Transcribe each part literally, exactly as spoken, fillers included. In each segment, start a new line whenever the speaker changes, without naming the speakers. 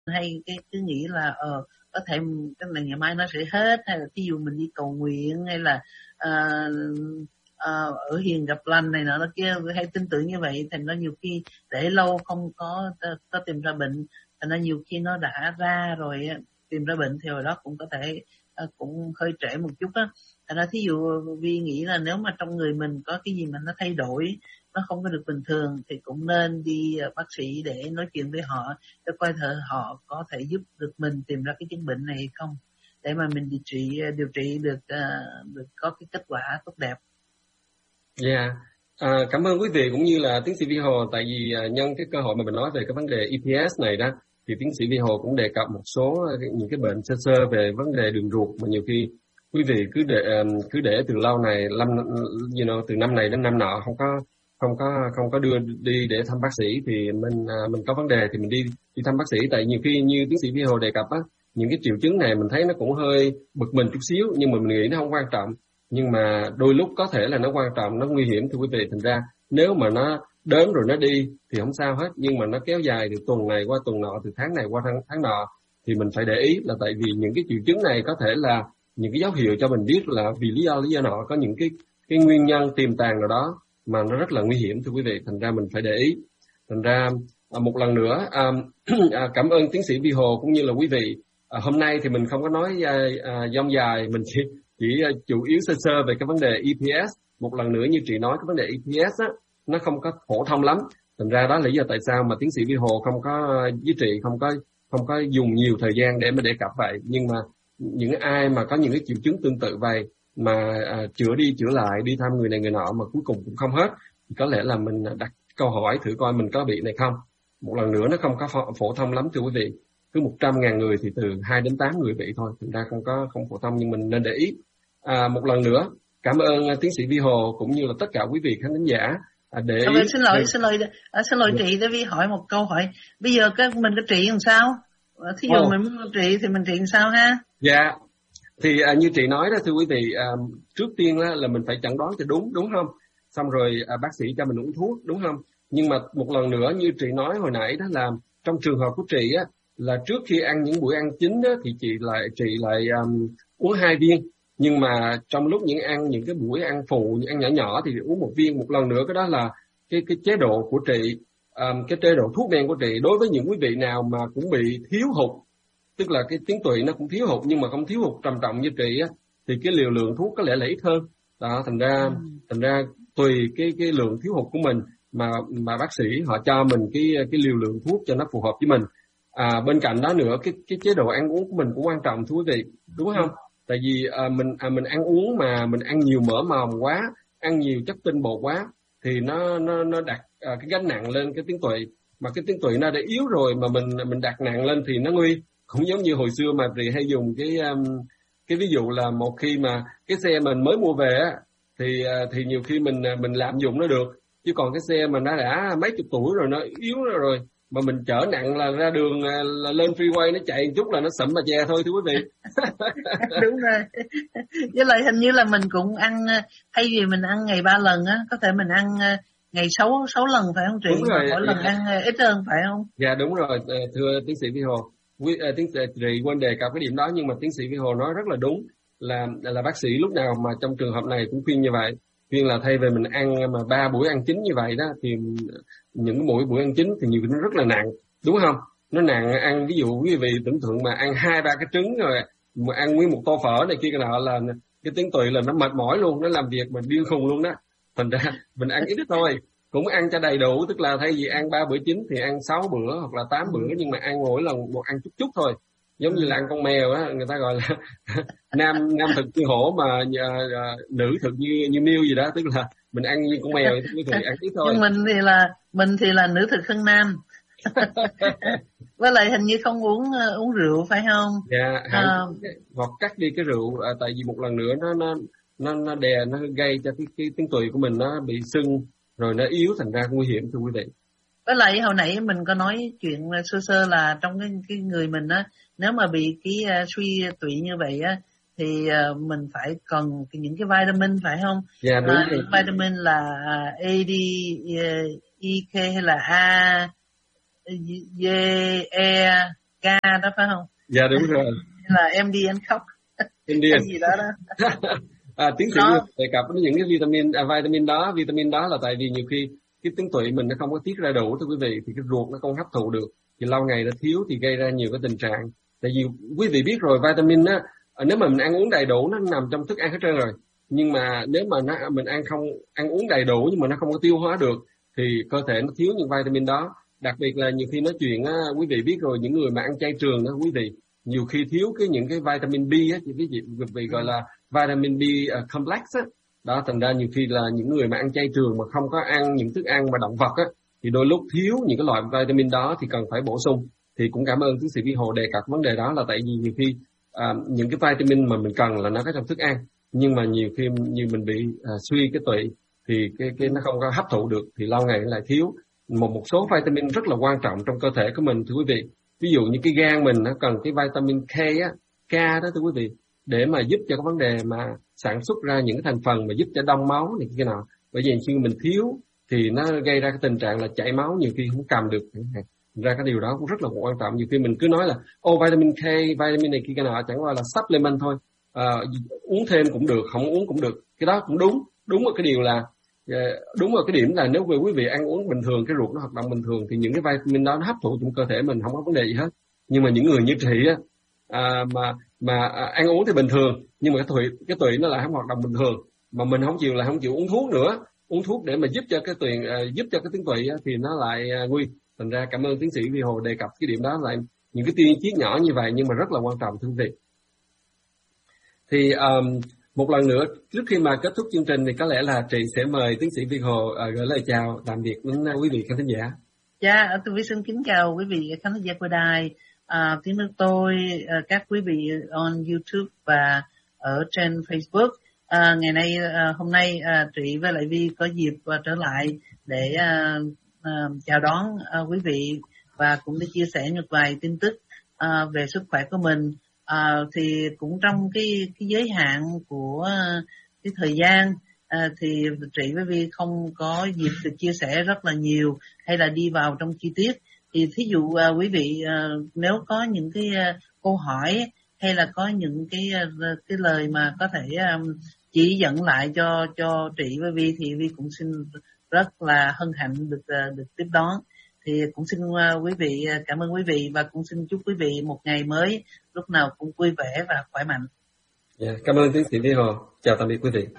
hay cái cứ nghĩ là ờ có thể cái này ngày mai nó sẽ hết, hay là ví dụ mình đi cầu nguyện, hay là uh, uh, ở hiền gặp lành này nọ đó kia, hay tin tưởng như vậy, thành nó nhiều khi để lâu không có có tìm ra bệnh, thành nó nhiều khi nó đã ra rồi tìm ra bệnh thì hồi đó cũng có thể uh, cũng hơi trễ một chút á. Thành ra thí dụ Vi nghĩ là nếu mà trong người mình có cái gì mà nó thay đổi, nó không có được bình thường, thì cũng nên đi bác sĩ để nói chuyện với họ, để coi thử họ có thể giúp được mình tìm ra cái chứng bệnh này hay không, để mà mình điều trị điều trị được uh, được có cái kết quả tốt đẹp.
Dạ, yeah. à, cảm ơn quý vị cũng như là tiến sĩ Vi Hồ, tại vì uh, nhân cái cơ hội mà mình nói về cái vấn đề E P S này đó, thì tiến sĩ Vi Hồ cũng đề cập một số những cái bệnh sơ sơ về vấn đề đường ruột mà nhiều khi quý vị cứ để cứ để từ lâu này, năm you know, từ năm này đến năm nọ không có không có không có đưa đi để thăm bác sĩ, thì mình mình có vấn đề thì mình đi đi thăm bác sĩ. Tại nhiều khi như tiến sĩ Vi Hồ đề cập á, những cái triệu chứng này mình thấy nó cũng hơi bực mình chút xíu, nhưng mà mình nghĩ nó không quan trọng, nhưng mà đôi lúc có thể là nó quan trọng, nó nguy hiểm thưa quý vị. Thành ra nếu mà nó đến rồi nó đi thì không sao hết, nhưng mà nó kéo dài từ tuần này qua tuần nọ, từ tháng này qua tháng tháng nọ, thì mình phải để ý, là tại vì những cái triệu chứng này có thể là những cái dấu hiệu cho mình biết là vì lý do lý do nọ có những cái cái nguyên nhân tiềm tàng nào đó mà nó rất là nguy hiểm thưa quý vị. Thành ra mình phải để ý. Thành ra à, một lần nữa à, à, cảm ơn tiến sĩ Vi Hồ cũng như là quý vị. À, hôm nay thì mình không có nói à, à, dông dài, mình chỉ chỉ à, chủ yếu sơ sơ về cái vấn đề E P S. Một lần nữa như chị nói, cái vấn đề E P S á, nó không có phổ thông lắm. Thành ra đó là lý do tại sao mà tiến sĩ Vi Hồ không có với chị không có không có dùng nhiều thời gian để mà đề cập vậy. Nhưng mà những ai mà có những cái triệu chứng tương tự vậy mà à, chữa đi chữa lại, đi thăm người này người nọ mà cuối cùng cũng không hết, thì có lẽ là mình đặt câu hỏi thử coi mình có bị này không. Một lần nữa nó không có phổ, phổ thông lắm thưa quý vị. Cứ một trăm ngàn người thì từ hai đến tám người bị thôi. Thành ra không có không phổ thông, nhưng mình nên để ý. À, một lần nữa cảm ơn tiến sĩ Vi Hồ cũng như là tất cả quý vị khán thính giả. À, để
à, xin lỗi xin lỗi à, xin lỗi chị, để Vi hỏi một câu hỏi. Bây giờ cái mình có trị làm sao? Thí dụ oh. mình muốn trị thì mình trị làm sao ha?
Dạ, thì à, như chị nói đó thưa quý vị, à, trước tiên là, là mình phải chẩn đoán cho đúng, đúng không? Xong rồi à, bác sĩ cho mình uống thuốc, đúng không? Nhưng mà một lần nữa như chị nói hồi nãy đó, là trong trường hợp của chị á, là trước khi ăn những buổi ăn chính á, thì chị lại chị lại um, uống hai viên. Nhưng mà trong lúc những ăn những cái buổi ăn phụ, những ăn nhỏ nhỏ thì uống một viên. Một lần nữa cái đó là cái cái chế độ của chị, um, cái chế độ thuốc men của chị. Đối với những quý vị nào mà cũng bị thiếu hụt, tức là cái tuyến tụy nó cũng thiếu hụt nhưng mà không thiếu hụt trầm trọng như chị á, thì cái liều lượng thuốc có lẽ là ít hơn. Đó, thành ra ừ. thành ra tùy cái cái lượng thiếu hụt của mình mà mà bác sĩ họ cho mình cái cái liều lượng thuốc cho nó phù hợp với mình. À, bên cạnh đó nữa, cái cái chế độ ăn uống của mình cũng quan trọng thưa quý vị, đúng không? Tại vì à, mình à, mình ăn uống mà mình ăn nhiều mỡ màu quá, ăn nhiều chất tinh bột quá, thì nó nó nó đặt à, cái gánh nặng lên cái tuyến tụy, mà cái tuyến tụy nó đã yếu rồi mà mình mình đặt nặng lên thì nó nguy. Cũng giống như hồi xưa mà chị hay dùng cái um, cái ví dụ là một khi mà cái xe mình mới mua về á, thì thì nhiều khi mình mình lạm dụng nó được, chứ còn cái xe mà nó đã mấy chục tuổi rồi, nó yếu rồi, rồi mà mình chở nặng là ra đường là lên freeway nó chạy một chút là nó sẫm mà chè thôi thưa quý vị.
Đúng rồi. Với lại hình như là mình cũng ăn, thay vì mình ăn ngày ba lần á, có thể mình ăn ngày sáu sáu lần phải không chị?
Đúng rồi.
Mỗi lần ăn ít hơn phải không?
Dạ đúng rồi, thưa tiến sĩ Vi Hồ. Quý, uh, tiến sĩ chị quên đề cập cái điểm đó, nhưng mà tiến sĩ Vi Hồ nói rất là đúng, là là bác sĩ lúc nào mà trong trường hợp này cũng khuyên như vậy, khuyên là thay vì mình ăn mà ba buổi ăn chính như vậy đó, thì những cái mỗi buổi ăn chính thì nhiều khi nó rất là nặng, đúng không? Nó nặng. Ăn ví dụ quý vị tưởng tượng mà ăn hai ba cái trứng rồi mà ăn nguyên một tô phở này kia cái nọ là cái tuyến tụy là nó mệt mỏi luôn, nó làm việc mình điên khùng luôn đó. Thành ra mình ăn ít thôi, cũng ăn cho đầy đủ, tức là thay vì ăn ba bữa chính thì ăn sáu bữa hoặc là tám bữa, nhưng mà ăn mỗi lần một ăn chút chút thôi, giống như là ăn con mèo á, người ta gọi là nam nam thực như hổ mà uh, nữ thực như như miêu gì đó, tức là mình ăn như con mèo thì ăn ít thôi.
Nhưng mình thì là mình thì là nữ thực hơn nam. Với lại hình như không uống uh, uống rượu phải không?
Dạ, à, hoặc cắt đi cái rượu, à, tại vì một lần nữa nó nó nó nó đè, nó gây cho cái cái tuyến tụy của mình nó bị sưng rồi nó yếu, thành ra nguy hiểm thưa quý vị.
Với lại hồi nãy mình có nói chuyện sơ sơ là trong cái cái người mình á, nếu mà bị cái uh, suy tụy như vậy á, thì uh, mình phải cần những cái vitamin phải không?
Dạ đúng
uh,
rồi.
Vitamin là uh, A, D, uh, E, K hay là A, D, E, K đó phải không?
Dạ đúng rồi.
Là em đi anh khóc.
Em đi
cái gì đó đó.
À, tiến sĩ đề cập đến những cái vitamin, à, vitamin đó, vitamin đó là tại vì nhiều khi cái tuyến tụy mình nó không có tiết ra đủ, thưa quý vị, thì cái ruột nó không hấp thụ được, thì lâu ngày nó thiếu thì gây ra nhiều cái tình trạng. Tại vì quý vị biết rồi, vitamin á, nếu mà mình ăn uống đầy đủ nó nằm trong thức ăn hết trơn rồi, nhưng mà nếu mà nó, mình ăn không ăn uống đầy đủ nhưng mà nó không có tiêu hóa được thì cơ thể nó thiếu những vitamin đó. Đặc biệt là nhiều khi nói chuyện á, quý vị biết rồi, những người mà ăn chay trường đó quý vị, nhiều khi thiếu cái những cái vitamin B á, chỉ ví dụ vì gọi là vitamin B uh, complex á, đó thành ra nhiều khi là những người mà ăn chay trường mà không có ăn những thức ăn mà động vật á, thì đôi lúc thiếu những cái loại vitamin đó thì cần phải bổ sung. Thì cũng cảm ơn tiến sĩ Vi Hồ đề cập vấn đề đó, là tại vì nhiều khi uh, những cái vitamin mà mình cần là nó có trong thức ăn, nhưng mà nhiều khi như mình bị uh, suy cái tụy thì cái cái nó không có hấp thụ được, thì lâu ngày nó lại thiếu một một số vitamin rất là quan trọng trong cơ thể của mình, thưa quý vị. Ví dụ như cái gan mình nó cần cái vitamin K á, K đó thưa quý vị, để mà giúp cho cái vấn đề mà sản xuất ra những cái thành phần mà giúp cho đông máu này kia nào. Bởi vì khi mình thiếu thì nó gây ra cái tình trạng là chảy máu, nhiều khi không cầm được. Ra cái điều đó cũng rất là quan trọng. Nhiều khi mình cứ nói là ô oh, vitamin K, vitamin này kia cái nào, chẳng qua là supplement thôi, à, uống thêm cũng được, không uống cũng được. Cái đó cũng đúng. Đúng một cái điều là đúng rồi, cái điểm là nếu quý vị ăn uống bình thường, cái ruột nó hoạt động bình thường thì những cái vitamin đó nó hấp thụ trong cơ thể mình, không có vấn đề gì hết. Nhưng mà những người như chị á, à, mà mà à, ăn uống thì bình thường nhưng mà cái tụy cái tụy nó lại không hoạt động bình thường, mà mình không chịu là không chịu uống thuốc nữa, uống thuốc để mà giúp cho cái tụy à, giúp cho cái tuyến tụy á, thì nó lại à, nguy. Thành ra cảm ơn tiến sĩ Vi Hồ đề cập cái điểm đó, là những cái tiên chiết nhỏ như vậy nhưng mà rất là quan trọng, thưa quý vị. Thì um, một lần nữa, trước khi mà kết thúc chương trình thì có lẽ là chị sẽ mời tiến sĩ Vi Hồ uh, gửi lời chào tạm biệt đến quý vị khán thính giả.
Dạ, tôi xin kính chào quý vị khán thính giả của đài à, tiếng nước tôi, à, các quý vị on YouTube và ở trên Facebook. À, ngày nay, à, hôm nay à, chị với lại Vi có dịp à, trở lại để à, à, chào đón à, quý vị và cũng để chia sẻ một vài tin tức à, về sức khỏe của mình. À, thì cũng trong cái cái giới hạn của cái thời gian à, thì chị với Vi không có dịp được chia sẻ rất là nhiều hay là đi vào trong chi tiết. Thì thí dụ à, quý vị à, nếu có những cái à, câu hỏi hay là có những cái à, cái lời mà có thể à, chỉ dẫn lại cho cho chị với Vi thì Vi cũng xin rất là hân hạnh được à, được tiếp đón. Thì cũng xin uh, quý vị cảm ơn quý vị và cũng xin chúc quý vị một ngày mới lúc nào cũng vui vẻ và khỏe mạnh.
Yeah, cảm ơn tiến sĩ Vi Hồ. Chào tạm biệt quý vị.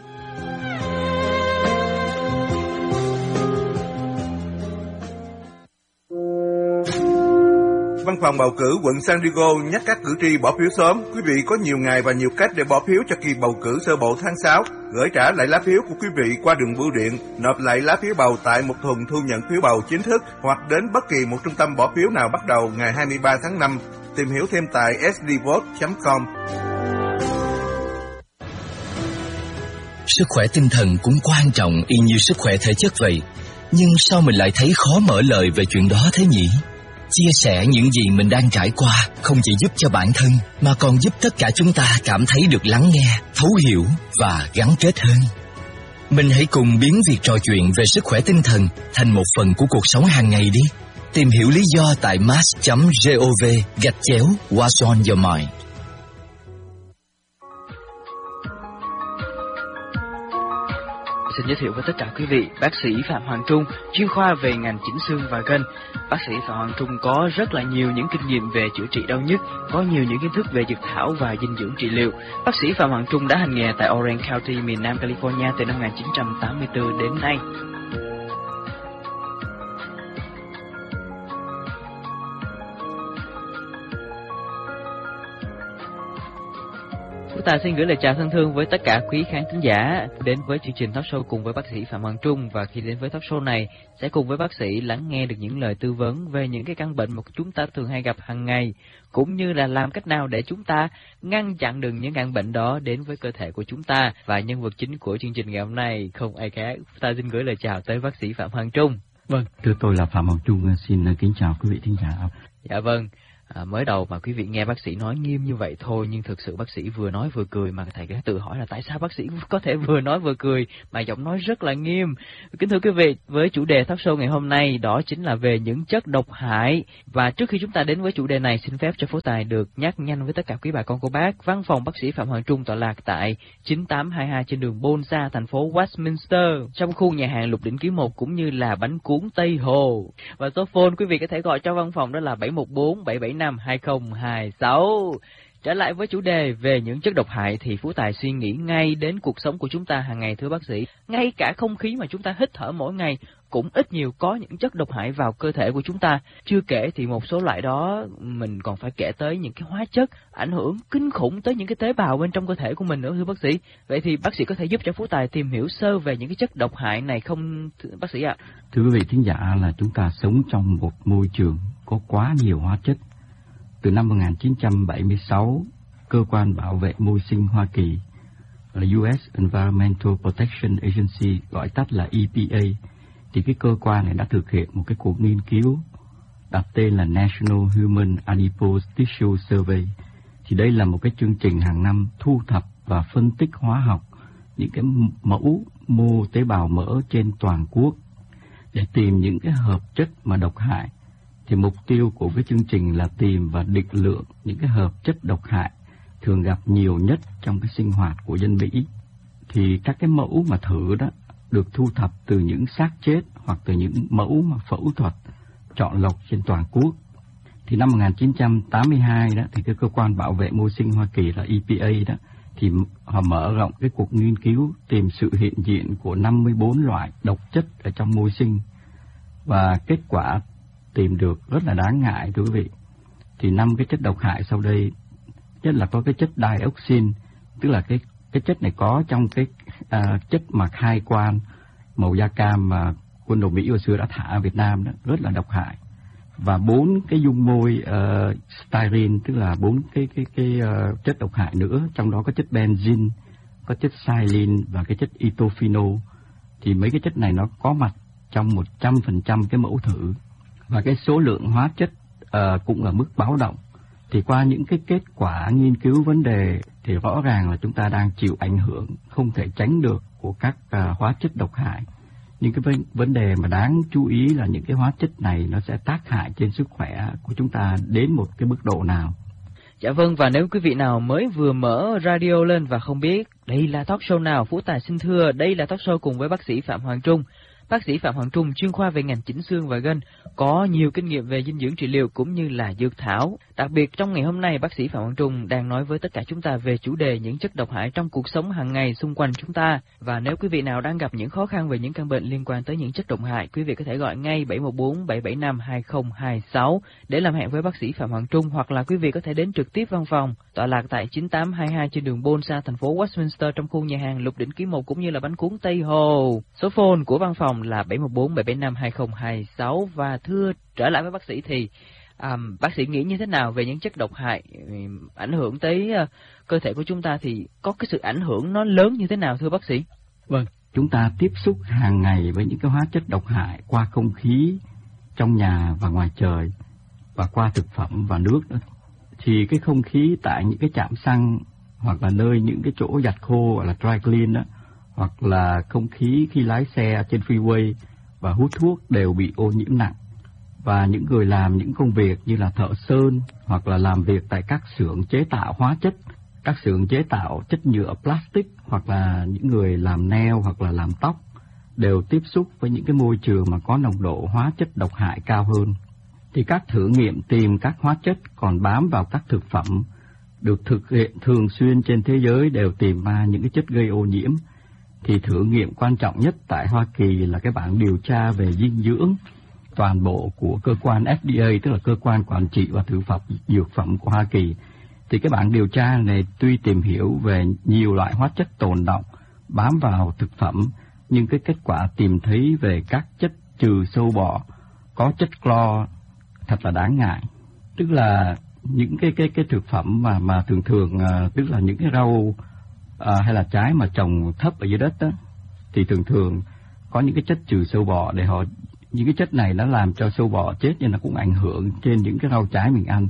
Văn phòng bầu cử quận San Diego nhắc các cử tri bỏ phiếu sớm. Quý vị có nhiều ngày và nhiều cách để bỏ phiếu cho kỳ bầu cử sơ bộ tháng sáu. Gửi trả lại lá phiếu của quý vị qua đường bưu điện, nộp lại lá phiếu bầu tại một thùng thu nhận phiếu bầu chính thức hoặc đến bất kỳ một trung tâm bỏ phiếu nào bắt đầu ngày hai mươi ba tháng năm. Tìm hiểu thêm tại s d vote chấm com.
Sức khỏe tinh thần cũng quan trọng y như sức khỏe thể chất vậy. Nhưng sao mình lại thấy khó mở lời về chuyện đó thế nhỉ? Chia sẻ những gì mình đang trải qua không chỉ giúp cho bản thân mà còn giúp tất cả chúng ta cảm thấy được lắng nghe, thấu hiểu và gắn kết hơn. Mình hãy cùng biến việc trò chuyện về sức khỏe tinh thần thành một phần của cuộc sống hàng ngày đi. Tìm hiểu lý do tại mass chấm gov gạch chéo What's on your mind.
Xin giới thiệu với tất cả quý vị, bác sĩ Phạm Hoàng Trung, chuyên khoa về ngành chỉnh xương và gân. Bác sĩ Phạm Hoàng Trung có rất là nhiều những kinh nghiệm về chữa trị đau nhức, có nhiều những kiến thức về dược thảo và dinh dưỡng trị liệu. Bác sĩ Phạm Hoàng Trung đã hành nghề tại Orange County, miền Nam California từ năm một nghìn chín trăm tám mươi tư đến nay. Chúng ta xin gửi lời chào thân thương với tất cả quý khán thính giả đến với chương trình talk show cùng với bác sĩ Phạm Hoàng Trung. Và khi đến với talk show này sẽ cùng với bác sĩ lắng nghe được những lời tư vấn về những cái căn bệnh mà chúng ta thường hay gặp hàng ngày, cũng như là làm cách nào để chúng ta ngăn chặn được những căn bệnh đó đến với cơ thể của chúng ta. Và nhân vật chính của chương trình ngày hôm nay không ai khác, ta xin gửi lời chào tới bác sĩ Phạm Hoàng Trung.
Vâng, thưa tôi là Phạm Hoàng Trung, xin kính chào quý vị thính giả.
Dạ vâng. À, mới đầu mà quý vị nghe bác sĩ nói nghiêm như vậy thôi, nhưng thực sự bác sĩ vừa nói vừa cười, mà thầy tự hỏi là tại sao bác sĩ có thể vừa nói vừa cười mà giọng nói rất là nghiêm. Kính thưa quý vị, với chủ đề talk show ngày hôm nay đó chính là về những chất độc hại. Và trước khi chúng ta đến với chủ đề này, xin phép cho Phú Tài được nhắc nhanh với tất cả quý bà con cô bác, văn phòng bác sĩ Phạm Hoàng Trung tọa lạc tại chín tám hai hai trên đường Bonsa, thành phố Westminster, trong khu nhà hàng Lục Đỉnh Ký một cũng như là bánh cuốn Tây Hồ. Và số phone quý vị có thể gọi cho văn phòng đó là bảy một bốn bảy bảy năm hai không hai sáu. Trở lại với chủ đề về những chất độc hại thì Phú Tài suy nghĩ ngay đến cuộc sống của chúng ta hàng ngày, thưa bác sĩ. Ngay cả không khí mà chúng ta hít thở mỗi ngày cũng ít nhiều có những chất độc hại vào cơ thể của chúng ta. Chưa kể thì một số loại đó mình còn phải kể tới những cái hóa chất ảnh hưởng kinh khủng tới những cái tế bào bên trong cơ thể của mình nữa, thưa bác sĩ. Vậy thì bác sĩ có thể giúp cho Phú Tài tìm hiểu sơ về những cái chất độc hại này không, bác sĩ ạ?
Thưa quý vị thính giả, là chúng ta sống trong một môi trường có quá nhiều hóa chất. Từ năm một nghìn chín trăm bảy mươi sáu, Cơ quan Bảo vệ Môi sinh Hoa Kỳ là u ét Environmental Protection Agency, gọi tắt là E P A, thì cái cơ quan này đã thực hiện một cái cuộc nghiên cứu đặt tên là National Human Adipose Tissue Survey. Thì đây là một cái chương trình hàng năm thu thập và phân tích hóa học những cái mẫu mô tế bào mỡ trên toàn quốc để tìm những cái hợp chất mà độc hại. Thì mục tiêu của cái chương trình là tìm và định lượng những cái hợp chất độc hại thường gặp nhiều nhất trong cái sinh hoạt của dân Mỹ. Thì các cái mẫu mà thử đó được thu thập từ những xác chết hoặc từ những mẫu mà phẫu thuật chọn lọc trên toàn quốc. Thì năm một nghìn chín trăm tám mươi hai đó, thì cái cơ quan bảo vệ môi sinh Hoa Kỳ là E P A đó, thì họ mở rộng cái cuộc nghiên cứu tìm sự hiện diện của năm mươi bốn loại độc chất ở trong môi sinh. Và kết quả tìm được rất là đáng ngại, thưa quý vị. Thì năm cái chất độc hại sau đây, nhất là có cái chất dioxin, tức là cái cái chất này có trong cái à, chất mà khai quang màu da cam mà quân đội Mỹ hồi xưa đã thả ở Việt Nam đó, rất là độc hại. Và bốn cái dung môi uh, styrene, tức là bốn cái cái cái uh, chất độc hại nữa, trong đó có chất benzene, có chất xylene và cái chất ethophenol. Thì mấy cái chất này nó có mặt trong một trăm phần trăm cái mẫu thử. Và cái số lượng hóa chất uh, cũng ở mức báo động. Thì qua những cái kết quả nghiên cứu vấn đề thì rõ ràng là chúng ta đang chịu ảnh hưởng không thể tránh được của các uh, hóa chất độc hại. Nhưng cái vấn đề mà đáng chú ý là những cái hóa chất này nó sẽ tác hại trên sức khỏe của chúng ta đến một cái mức độ nào.
Dạ vâng, và nếu quý vị nào mới vừa mở radio lên và không biết đây là talk show nào, Phú Tài xin thưa đây là talk show cùng với bác sĩ Phạm Hoàng Trung. Bác sĩ Phạm Hoàng Trung chuyên khoa về ngành chỉnh xương và gân, có nhiều kinh nghiệm về dinh dưỡng trị liệu cũng như là dược thảo. Đặc biệt trong ngày hôm nay, bác sĩ Phạm Hoàng Trung đang nói với tất cả chúng ta về chủ đề những chất độc hại trong cuộc sống hàng ngày xung quanh chúng ta. Và nếu quý vị nào đang gặp những khó khăn về những căn bệnh liên quan tới những chất độc hại, quý vị có thể gọi ngay bảy một bốn bảy bảy năm hai không hai sáu để làm hẹn với bác sĩ Phạm Hoàng Trung, hoặc là quý vị có thể đến trực tiếp văn phòng tọa lạc tại chín tám hai hai trên đường Bonsa, thành phố Westminster, trong khu nhà hàng Lục Đỉnh Ký một cũng như là bánh cuốn Tây Hồ. Số phone của văn phòng là bảy một bốn bảy bảy năm hai không hai sáu. Và thưa trở lại với bác sĩ thì um, bác sĩ nghĩ như thế nào về những chất độc hại um, ảnh hưởng tới uh, cơ thể của chúng ta, thì có cái sự ảnh hưởng nó lớn như thế nào thưa bác sĩ?
Vâng, chúng ta tiếp xúc hàng ngày với những cái hóa chất độc hại qua không khí trong nhà và ngoài trời, và qua thực phẩm và nước nữa. Thì cái không khí tại những cái trạm xăng hoặc là nơi những cái chỗ giặt khô gọi là dry clean đó, hoặc là không khí khi lái xe trên freeway và hút thuốc đều bị ô nhiễm nặng. Và những người làm những công việc như là thợ sơn hoặc là làm việc tại các xưởng chế tạo hóa chất, các xưởng chế tạo chất nhựa plastic, hoặc là những người làm nail hoặc là làm tóc đều tiếp xúc với những cái môi trường mà có nồng độ hóa chất độc hại cao hơn. Thì các thử nghiệm tìm các hóa chất còn bám vào các thực phẩm được thực hiện thường xuyên trên thế giới đều tìm ra những cái chất gây ô nhiễm. Thì thử nghiệm quan trọng nhất tại Hoa Kỳ là cái bảng điều tra về dinh dưỡng toàn bộ của cơ quan F D A, tức là cơ quan quản trị và thực phẩm dược phẩm của Hoa Kỳ. Thì cái bảng điều tra này tuy tìm hiểu về nhiều loại hóa chất tồn đọng bám vào thực phẩm, nhưng cái kết quả tìm thấy về các chất trừ sâu bọ có chất clo thật là đáng ngại. Tức là những cái cái cái thực phẩm mà mà thường thường uh, tức là những cái rau À, hay là trái mà trồng thấp ở dưới đất đó, thì thường thường có những cái chất trừ sâu bọ để họ, những cái chất này nó làm cho sâu bọ chết, nhưng nó cũng ảnh hưởng trên những cái rau trái mình ăn.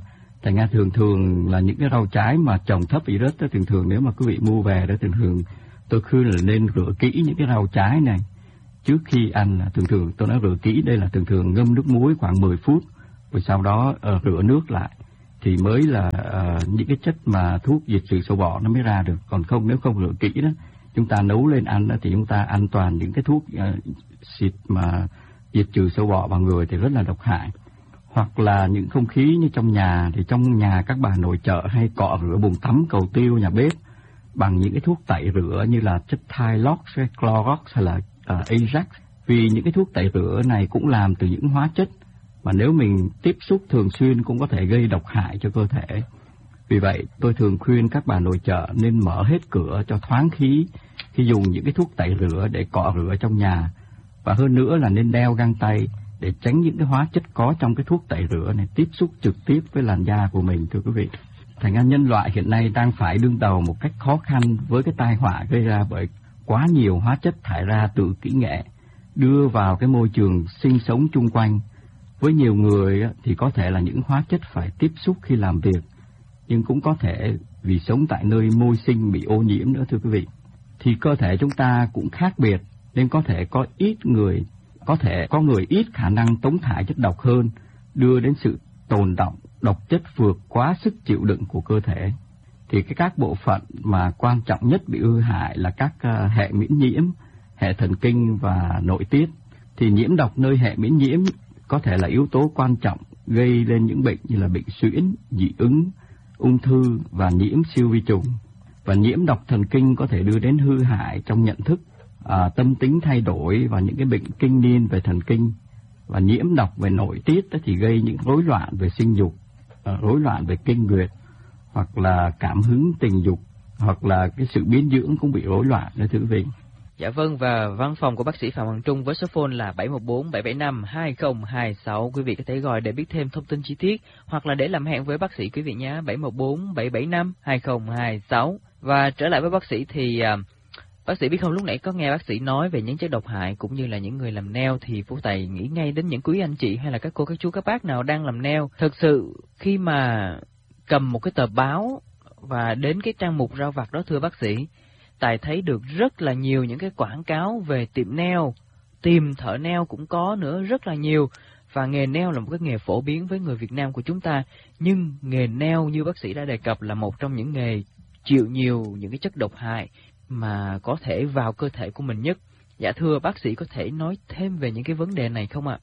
Thành ra thường thường là những cái rau trái mà trồng thấp virus đó, thường thường nếu mà quý vị mua về đó, thường thường tôi khuyên là nên rửa kỹ những cái rau trái này trước khi ăn. Là thường thường tôi nói rửa kỹ đây là thường thường ngâm nước muối khoảng mười phút, rồi sau đó uh, rửa nước lại thì mới là uh, những cái chất mà thuốc diệt trừ sâu bọ nó mới ra được. Còn không, nếu không rửa kỹ đó, chúng ta nấu lên ăn đó, thì chúng ta ăn toàn những cái thuốc uh, xịt mà diệt trừ sâu bọ vào người thì rất là độc hại. Hoặc là những không khí như trong nhà, thì trong nhà các bà nội trợ hay cọ rửa bồn tắm, cầu tiêu, nhà bếp bằng những cái thuốc tẩy rửa như là chất Tylox, Clorox hay là uh, Ajax. Vì những cái thuốc tẩy rửa này cũng làm từ những hóa chất mà nếu mình tiếp xúc thường xuyên cũng có thể gây độc hại cho cơ thể. Vì vậy, tôi thường khuyên các bà nội trợ nên mở hết cửa cho thoáng khí khi dùng những cái thuốc tẩy rửa để cọ rửa trong nhà. Và hơn nữa là nên đeo găng tay để tránh những cái hóa chất có trong cái thuốc tẩy rửa này tiếp xúc trực tiếp với làn da của mình, thưa quý vị. Thành ra nhân loại hiện nay đang phải đương đầu một cách khó khăn với cái tai họa gây ra bởi quá nhiều hóa chất thải ra từ kỹ nghệ đưa vào cái môi trường sinh sống chung quanh. Với nhiều người thì có thể là những hóa chất phải tiếp xúc khi làm việc, nhưng cũng có thể vì sống tại nơi môi sinh bị ô nhiễm nữa, thưa quý vị. Thì cơ thể chúng ta cũng khác biệt, nên có thể có ít người, có thể có người ít khả năng tống thải chất độc hơn, đưa đến sự tồn đọng độc chất vượt quá sức chịu đựng của cơ thể. Thì cái các bộ phận mà quan trọng nhất bị ư hại là các uh, hệ miễn nhiễm, hệ thần kinh và nội tiết. Thì nhiễm độc nơi hệ miễn nhiễm có thể là yếu tố quan trọng gây lên những bệnh như là bệnh suyễn, dị ứng, ung thư và nhiễm siêu vi trùng. Và nhiễm độc thần kinh có thể đưa đến hư hại trong nhận thức, à, tâm tính thay đổi và những cái bệnh kinh niên về thần kinh. Và nhiễm độc về nội tiết thì gây những rối loạn về sinh dục, à, rối loạn về kinh nguyệt, hoặc là cảm hứng tình dục, hoặc là cái sự biến dưỡng cũng bị rối loạn đó, thưa quý vị.
Dạ vâng, và văn phòng của bác sĩ Phạm Hoàng Trung với số phone là bảy một bốn bảy bảy năm hai không hai sáu. Quý vị có thể gọi để biết thêm thông tin chi tiết hoặc là để làm hẹn với bác sĩ quý vị nhé. bảy một bốn bảy bảy năm hai không hai sáu. Và trở lại với bác sĩ thì uh, bác sĩ biết không, lúc nãy có nghe bác sĩ nói về những chất độc hại cũng như là những người làm nail, thì Phú Tài nghĩ ngay đến những quý anh chị hay là các cô, các chú, các bác nào đang làm nail. Thực sự khi mà cầm một cái tờ báo và đến cái trang mục rau vặt đó, thưa bác sĩ, Tài thấy được rất là nhiều những cái quảng cáo về tiệm nail, tìm thợ nail cũng có nữa, rất là nhiều. Và nghề nail là một cái nghề phổ biến với người Việt Nam của chúng ta, nhưng nghề nail như bác sĩ đã đề cập là một trong những nghề chịu nhiều những cái chất độc hại mà có thể vào cơ thể của mình nhất. Dạ thưa bác sĩ, có thể nói thêm về những cái vấn đề này không ạ?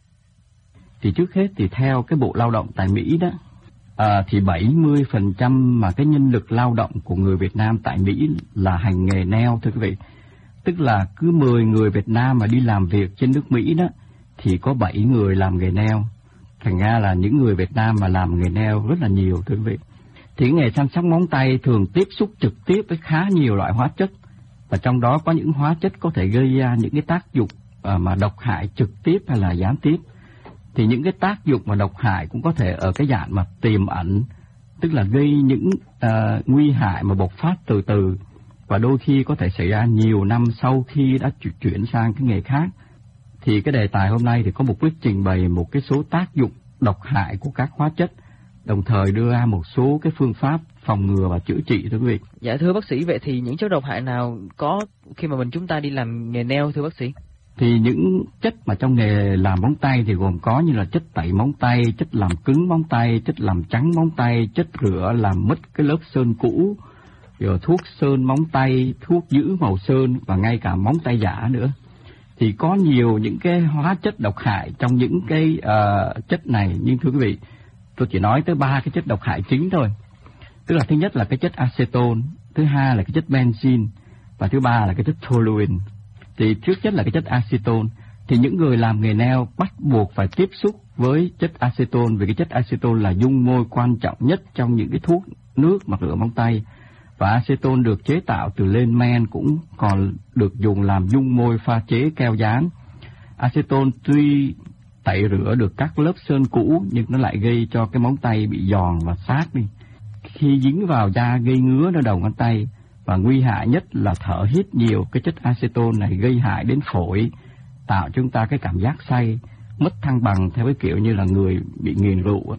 Thì trước hết thì theo cái Bộ Lao động tại Mỹ đó, à, thì bảy mươi phần trăm mà cái nhân lực lao động của người Việt Nam tại Mỹ là hành nghề nail, thưa quý vị. Tức là cứ mười người Việt Nam mà đi làm việc trên nước Mỹ đó thì có bảy người làm nghề nail. Thành ra là những người Việt Nam mà làm nghề nail rất là nhiều, thưa quý vị. Thì nghề chăm sóc móng tay thường tiếp xúc trực tiếp với khá nhiều loại hóa chất, và trong đó có những hóa chất có thể gây ra những cái tác dụng à, mà độc hại trực tiếp hay là gián tiếp. Thì những cái tác dụng mà độc hại cũng có thể ở cái dạng mà tiềm ẩn, tức là gây những uh, nguy hại mà bộc phát từ từ, và đôi khi có thể xảy ra nhiều năm sau khi đã chuyển sang cái nghề khác. Thì cái đề tài hôm nay thì có mục đích trình bày một cái số tác dụng độc hại của các hóa chất, đồng thời đưa ra một số cái phương pháp phòng ngừa và chữa trị, thưa quý vị.
Dạ thưa bác sĩ, vậy thì những chất độc hại nào có khi mà mình chúng ta đi làm nghề nail, thưa bác sĩ?
Thì những chất mà trong nghề làm móng tay thì gồm có như là chất tẩy móng tay, chất làm cứng móng tay, chất làm trắng móng tay, chất rửa làm mất cái lớp sơn cũ, rồi thuốc sơn móng tay, thuốc giữ màu sơn và ngay cả móng tay giả nữa. Thì có nhiều những cái hóa chất độc hại trong những cái uh, chất này, nhưng thưa quý vị, tôi chỉ nói tới ba cái chất độc hại chính thôi. Tức là thứ nhất là cái chất acetone, thứ hai là cái chất benzene, và thứ ba là cái chất toluene. Thì trước nhất là cái chất acetone. Thì những người làm nghề nail bắt buộc phải tiếp xúc với chất acetone, vì cái chất acetone là dung môi quan trọng nhất trong những cái thuốc nước mà rửa móng tay. Và acetone được chế tạo từ lên men, cũng còn được dùng làm dung môi pha chế keo dán. Acetone tuy tẩy rửa được các lớp sơn cũ nhưng nó lại gây cho cái móng tay bị giòn và sát đi. Khi dính vào da gây ngứa ở đầu ngón tay, và nguy hại nhất là thở hít nhiều cái chất acetone này gây hại đến phổi, tạo cho chúng ta cái cảm giác say, mất thăng bằng theo cái kiểu như là người bị nghiện rượu.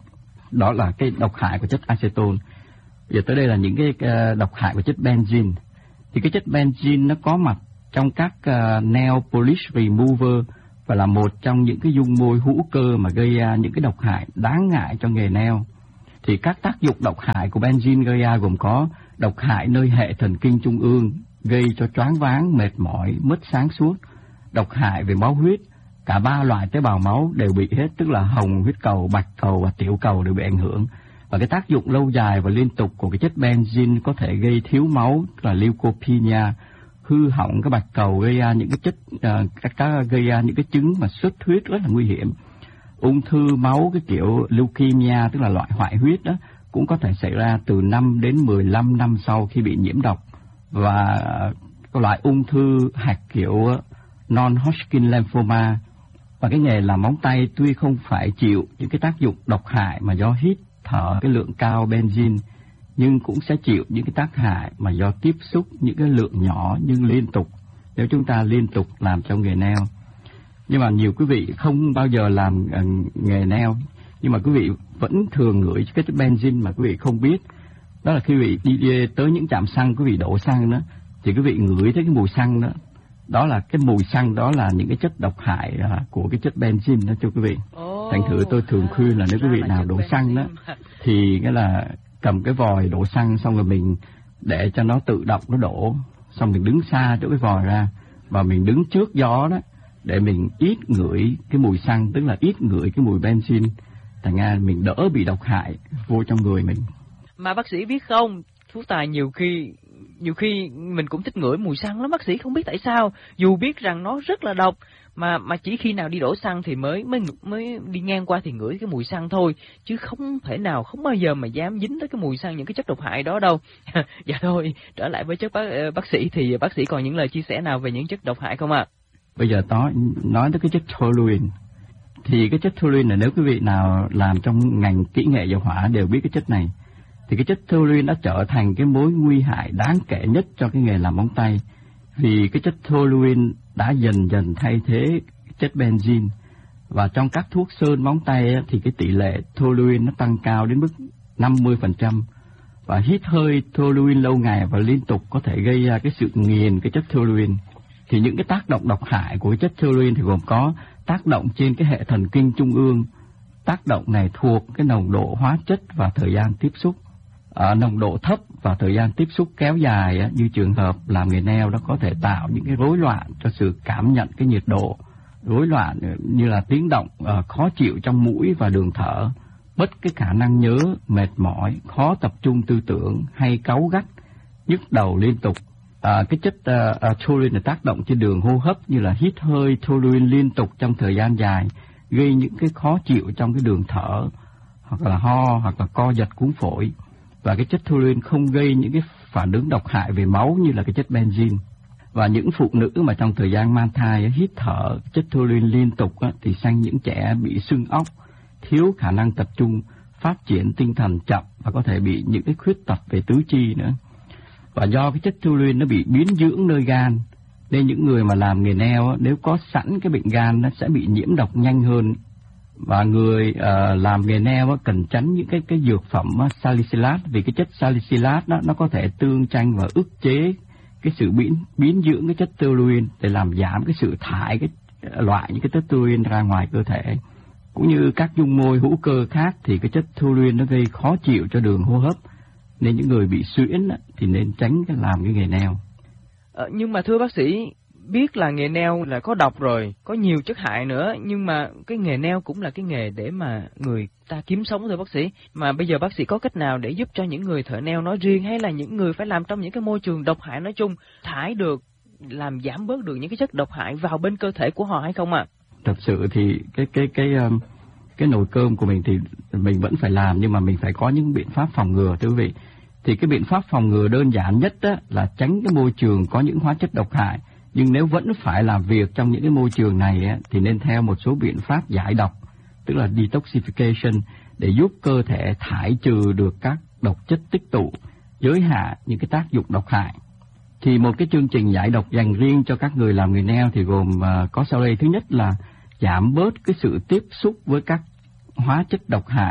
đó là cái độc hại của chất acetone. Giờ tới đây là những cái độc hại của chất benzene. Thì cái chất benzene nó có mặt trong các uh, nail polish remover và là một trong những cái dung môi hữu cơ mà gây ra những cái độc hại đáng ngại cho nghề nail. Thì các tác dụng độc hại của benzene gây ra gồm có độc hại nơi hệ thần kinh trung ương, gây cho choáng váng, mệt mỏi, mất sáng suốt, độc hại về máu huyết. Cả ba loại tế bào máu đều bị hết, tức là hồng huyết cầu, bạch cầu và tiểu cầu đều bị ảnh hưởng. Và cái tác dụng lâu dài và liên tục của cái chất benzene có thể gây thiếu máu, tức là leukopenia, hư hỏng cái bạch cầu, gây ra những cái chất uh, các, các gây ra những cái chứng mà xuất huyết rất là nguy hiểm. Ung thư máu cái kiểu leukemia, tức là loại hoại huyết đó, cũng có thể xảy ra từ năm đến mười lăm năm sau khi bị nhiễm độc. Và uh, loại ung thư hạt kiểu non-Hodgkin lymphoma. Và cái nghề làm móng tay tuy không phải chịu những cái tác dụng độc hại mà do hít thở cái lượng cao benzene, nhưng cũng sẽ chịu những cái tác hại mà do tiếp xúc những cái lượng nhỏ nhưng liên tục, nếu chúng ta liên tục làm trong nghề nail. Nhưng mà nhiều quý vị không bao giờ làm uh, nghề nail, nhưng mà quý vị vẫn thường ngửi cái chất benzene mà quý vị không biết. Đó là khi quý vị đi, đi tới những trạm xăng, quý vị đổ xăng đó, thì quý vị ngửi thấy cái mùi xăng đó. Đó là cái mùi xăng, đó là những cái chất độc hại uh, của cái chất benzene đó cho quý vị. Oh, thành thử tôi thường khuyên là nếu quý vị nào đổ xăng đó, thì cái là cầm cái vòi đổ xăng xong rồi mình để cho nó tự động nó đổ, xong mình đứng xa chỗ cái vòi ra và mình đứng trước gió đó để mình ít ngửi cái mùi xăng, tức là ít ngửi cái mùi benzene, thành ra mình đỡ bị độc hại vô trong người mình.
Mà bác sĩ biết không, Phú Tài nhiều khi nhiều khi mình cũng thích ngửi mùi xăng lắm bác sĩ, không biết tại sao, dù biết rằng nó rất là độc, mà mà chỉ khi nào đi đổ xăng thì mới mới mới đi ngang qua thì ngửi cái mùi xăng thôi, chứ không thể nào, không bao giờ mà dám dính tới cái mùi xăng, những cái chất độc hại đó đâu. Dạ thôi, trở lại với chất bác, bác sĩ thì bác sĩ còn những lời chia sẻ nào về những chất độc hại không ạ? À?
Bây giờ nói nói tới cái chất toluene. Thì cái chất toluene là nếu quý vị nào làm trong ngành kỹ nghệ dầu hỏa đều biết cái chất này. Thì cái chất toluene đã trở thành cái mối nguy hại đáng kể nhất cho cái nghề làm móng tay. Vì cái chất toluene đã dần dần thay thế chất benzene. Và trong các thuốc sơn móng tay thì cái tỷ lệ toluene nó tăng cao đến mức năm mươi phần trăm. Và hít hơi toluene lâu ngày và liên tục có thể gây ra cái sự nghiền cái chất toluene. Thì những cái tác động độc hại của cái chất toluene thì gồm có tác động trên cái hệ thần kinh trung ương. Tác động này thuộc cái nồng độ hóa chất và thời gian tiếp xúc. Ở nồng độ thấp và thời gian tiếp xúc kéo dài như trường hợp làm nghề nail đó có thể tạo những cái rối loạn cho sự cảm nhận cái nhiệt độ, rối loạn như là tiếng động, khó chịu trong mũi và đường thở, mất cái khả năng nhớ, mệt mỏi, khó tập trung tư tưởng hay cáu gắt, nhức đầu liên tục. À, cái chất uh, uh, toluene tác động trên đường hô hấp như là hít hơi toluene liên tục trong thời gian dài, gây những cái khó chịu trong cái đường thở, hoặc là ho, hoặc là co giật cuống phổi. Và cái chất toluene không gây những cái phản ứng độc hại về máu như là cái chất benzene. Và những phụ nữ mà trong thời gian mang thai hít thở chất toluene liên tục á, thì sanh những trẻ bị sưng óc, thiếu khả năng tập trung, phát triển tinh thần chậm và có thể bị những cái khuyết tật về tứ chi nữa. Và do cái chất toluene nó bị biến dưỡng nơi gan, nên những người mà làm nghề nail á, nếu có sẵn cái bệnh gan nó sẽ bị nhiễm độc nhanh hơn. Và người uh, làm nghề nail á, cần tránh những cái cái dược phẩm á, salicylat, vì cái chất salicylat đó nó có thể tương tranh và ức chế cái sự biến biến dưỡng cái chất toluene để làm giảm cái sự thải cái loại những cái chất toluene ra ngoài cơ thể. Cũng như các dung môi hữu cơ khác thì cái chất toluene nó gây khó chịu cho đường hô hấp, nên những người bị suyễn thì nên tránh cái làm cái nghề nail.
Ờ, nhưng mà thưa bác sĩ, biết là nghề nail là có độc rồi, có nhiều chất hại nữa, nhưng mà cái nghề nail cũng là cái nghề để mà người ta kiếm sống thôi bác sĩ. Mà bây giờ bác sĩ có cách nào để giúp cho những người thợ nail nói riêng, hay là những người phải làm trong những cái môi trường độc hại nói chung, thải được, làm giảm bớt được những cái chất độc hại vào bên cơ thể của họ hay không ạ? À?
Thật sự thì cái cái cái cái nồi cơm của mình thì mình vẫn phải làm, nhưng mà mình phải có những biện pháp phòng ngừa thưa quý vị. Thì cái biện pháp phòng ngừa đơn giản nhất đó là tránh cái môi trường có những hóa chất độc hại. Nhưng nếu vẫn phải làm việc trong những cái môi trường này á, thì nên theo một số biện pháp giải độc, tức là detoxification, để giúp cơ thể thải trừ được các độc chất tích tụ, giới hạn những cái tác dụng độc hại. Thì một cái chương trình giải độc dành riêng cho các người làm nghề nail thì gồm uh, có sau đây. Thứ nhất là giảm bớt cái sự tiếp xúc với các hóa chất độc hại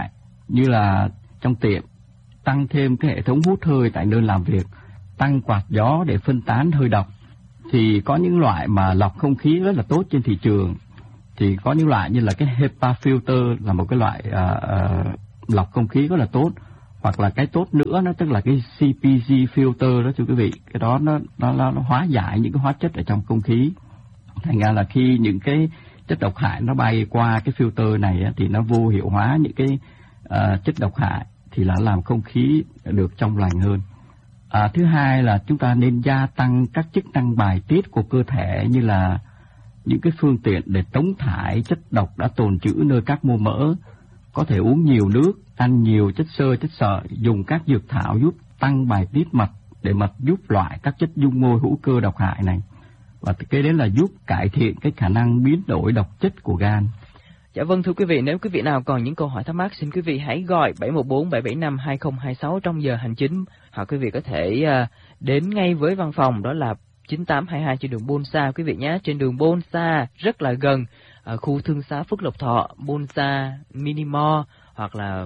như là trong tiệm, tăng thêm cái hệ thống hút hơi tại nơi làm việc, tăng quạt gió để phân tán hơi độc. Thì có những loại mà lọc không khí rất là tốt trên thị trường. Thì có những loại như là cái HEPA filter là một cái loại uh, uh, lọc không khí rất là tốt. Hoặc là cái tốt nữa nó tức là cái xê pê giê filter đó thưa quý vị. Cái đó nó, nó, nó hóa giải những cái hóa chất ở trong không khí. Thành ra là khi những cái chất độc hại nó bay qua cái filter này á, thì nó vô hiệu hóa những cái uh, chất độc hại, thì là làm không khí được trong lành hơn. À, thứ hai là chúng ta nên gia tăng các chức năng bài tiết của cơ thể, như là những cái phương tiện để tống thải chất độc đã tồn trữ nơi các mô mỡ. Có thể uống nhiều nước, ăn nhiều chất xơ, chất sợi, dùng các dược thảo giúp tăng bài tiết mật để mật giúp loại các chất dung môi hữu cơ độc hại này. Và cái đấy là giúp cải thiện cái khả năng biến đổi độc chất của gan.
Dạ vâng, thưa quý vị, nếu quý vị nào còn những câu hỏi thắc mắc, xin quý vị hãy gọi bảy một bốn bảy bảy năm hai không hai sáu trong giờ hành chính, hoặc quý vị có thể uh, đến ngay với văn phòng, đó là chín tám hai hai trên đường Bonsa quý vị nhé, trên đường Bonsa rất là gần uh, khu thương xá Phước Lộc Thọ, Bonsa Minimall hoặc là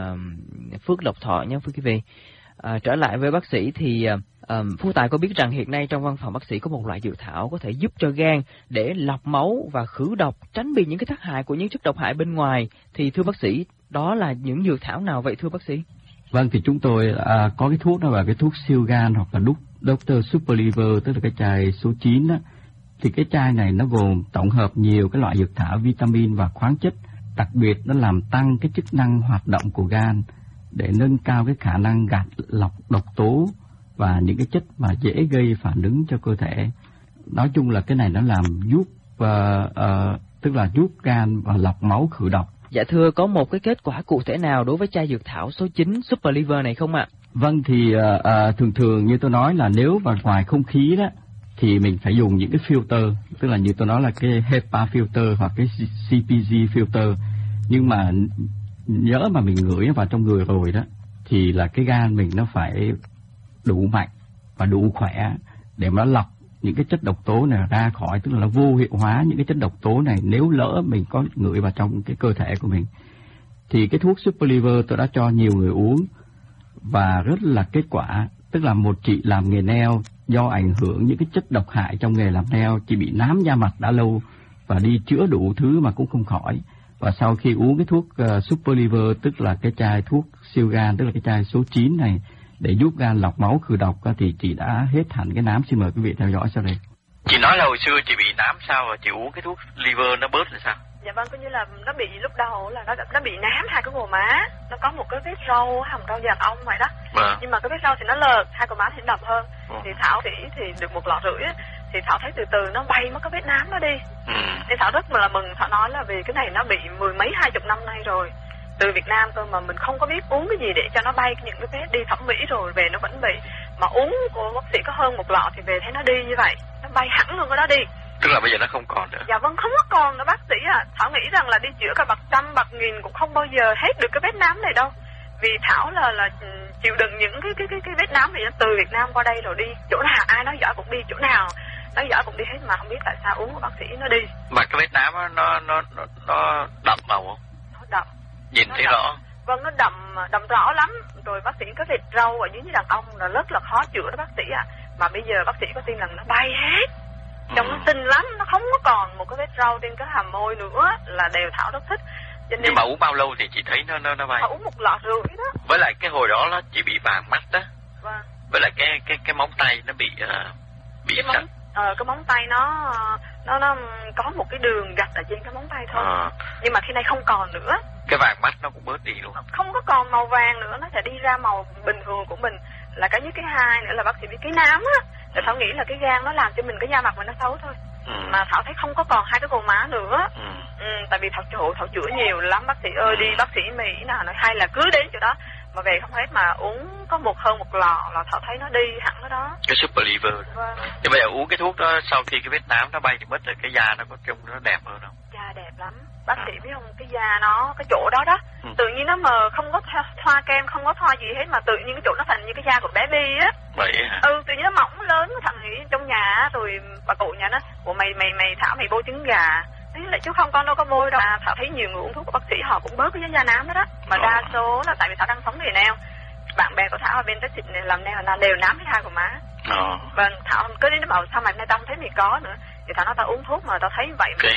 uh, Phước Lộc Thọ nhé quý vị. Uh, trở lại với bác sĩ thì uh, Um, Phú Tài có biết rằng hiện nay trong văn phòng bác sĩ có một loại dược thảo có thể giúp cho gan để lọc máu và khử độc, tránh bị những cái tác hại của những chất độc hại bên ngoài. Thì thưa bác sĩ, đó là những dược thảo nào vậy thưa bác sĩ?
Vâng, thì chúng tôi à, có cái thuốc đó là cái thuốc siêu gan hoặc là Doctor Super Liver, tức là cái chai số chín đó. Thì cái chai này nó gồm tổng hợp nhiều cái loại dược thảo, vitamin và khoáng chất, đặc biệt nó làm tăng cái chức năng hoạt động của gan để nâng cao cái khả năng gạt lọc độc tố và những cái chất mà dễ gây phản ứng cho cơ thể. Nói chung là cái này nó làm giúp uh, uh, tức là giúp gan và lọc máu khử độc.
Dạ thưa, có một cái kết quả cụ thể nào đối với chai dược thảo số chín Super Liver này không ạ?
Vâng, thì uh, uh, thường thường như tôi nói là nếu mà ngoài không khí đó thì mình phải dùng những cái filter, tức là như tôi nói là cái HEPA filter hoặc cái xê pê giê filter. Nhưng mà nhỡ mà mình ngửi vào trong người rồi đó thì là cái gan mình nó phải đủ mạnh và đủ khỏe để mà lọc những cái chất độc tố này ra khỏi, tức là nó vô hiệu hóa những cái chất độc tố này nếu lỡ mình có ngửi vào trong cái cơ thể của mình. Thì cái thuốc Super Liver tôi đã cho nhiều người uống và rất là kết quả, tức là một chị làm nghề nail do ảnh hưởng những cái chất độc hại trong nghề làm nail, chị bị nám da mặt đã lâu và đi chữa đủ thứ mà cũng không khỏi. Và sau khi uống cái thuốc uh, Super Liver, tức là cái chai thuốc siêu gan, tức là cái chai số chín này để giúp gan lọc máu khử độc, thì chị đã hết hẳn cái nám. Xin mời quý vị theo dõi sau đây.
Chị nói là hồi xưa chị bị nám sao rồi chị uống cái thuốc liver nó bớt là sao?
Dạ vâng, coi như là nó bị lúc đầu là nó nó bị nám hai cái gò má, nó có một cái vết râu, hàm râu vàng ong vậy đó.
À. Nhưng
mà cái vết râu thì nó lợt, hai gò má thì đậm hơn. Ừ. Thì Thảo chỉ thì được một lọ rưỡi thì Thảo thấy từ từ nó bay mất cái vết nám đó đi. Ừ. Thì Thảo rất là mừng, Thảo nói là vì cái này nó bị mười mấy hai chục năm nay rồi. Từ Việt Nam thôi mà mình không có biết uống cái gì để cho nó bay những cái vết, đi thẩm mỹ rồi về nó vẫn bị. Mà uống của bác sĩ có hơn một lọ thì về thấy nó đi như vậy, nó bay hẳn luôn cái đó đi.
Tức là bây giờ nó không còn nữa.
Dạ vâng, không có còn nữa bác sĩ ạ. À. Thảo nghĩ rằng là đi chữa cả bạc trăm bạc nghìn cũng không bao giờ hết được cái vết nám này đâu. Vì Thảo là là chịu đựng những cái cái cái cái vết nám này từ Việt Nam qua đây rồi đi chỗ nào ai nói giỏi cũng đi chỗ nào, nói giỏi cũng đi hết mà không biết tại sao uống của bác sĩ nó đi.
Mà cái vết nám nó nó nó nó, nó đậm màu không?
Nó đậm.
Nhìn
nó
thấy
đậm.
rõ.
Vâng, nó đậm đậm rõ lắm. Rồi bác sĩ có vệt râu ở dưới như đàn ông là rất là khó chữa đó bác sĩ ạ. À. Mà bây giờ bác sĩ có tin rằng nó bay hết. Trông ừ. nó xinh lắm, nó không có còn một cái vết râu trên cái hàm môi nữa, là đều Thảo rất thích.
Cho nên nhưng mà uống bao lâu thì chị thấy nó nó nó bay?
Thảo uống một lọ rưỡi đó.
Với lại cái hồi đó nó chỉ bị vàng mắt đó.
Vâng.
Với lại cái cái cái móng tay nó bị uh, bị
cái móng, ờ, cái móng tay nó nó nó có một cái đường gạch ở trên cái móng tay thôi. À. Nhưng mà khi này không còn nữa.
Cái vàng mắt nó cũng bớt đi luôn.
Không có còn màu vàng nữa, nó sẽ đi ra màu bình thường của mình. Là cái với cái hai nữa là bác sĩ biết cái nám á. Thì Thảo nghĩ là cái gan nó làm cho mình cái da mặt mình nó xấu thôi. Ừ. Mà Thảo thấy không có còn hai cái gò má nữa. Ừ. Ừ, tại vì Thảo chữa, Thảo chữa nhiều lắm bác sĩ ơi. Ừ. Đi bác sĩ Mỹ nào nói hay là cứ đến chỗ đó mà về không hết, mà uống có một hơn một lọ là Thảo thấy nó đi hẳn ở đó.
Cái Super Liver. Vâng. Thì bây giờ uống cái thuốc đó sau khi cái vết nám nó bay thì mất rồi, cái da nó có trông nó đẹp hơn không?
Da đẹp lắm. Bác sĩ biết không, cái da nó, cái chỗ đó đó, ừ. tự nhiên nó mờ, không có thoa, thoa kem, không có thoa gì hết, mà tự nhiên cái chỗ nó thành như cái da của bé Bi á.
Vậy hả?
Ừ, tự nhiên nó mỏng lớn, thằng nghĩ trong nhà rồi bà cụ nhà nó, ủa mày mày mày Thảo mày bôi trứng gà, sĩ lại chứ không, con đâu có bôi đâu. À, Thảo thấy nhiều người uống thuốc của bác sĩ họ cũng bớt cái da nám đó đó. Mà đa số là tại vì Thảo đang sống nghề nail. Bạn bè của Thảo ở bên Tết Thịt này làm nail là đều nám hết hai gò má.
Ờ.
Vâng, Thảo cứ đến nó bảo sao mày nay tao không thấy mày có nữa. Thì Thảo nói tao uống thuốc mà tao thấy vậy.
Ok,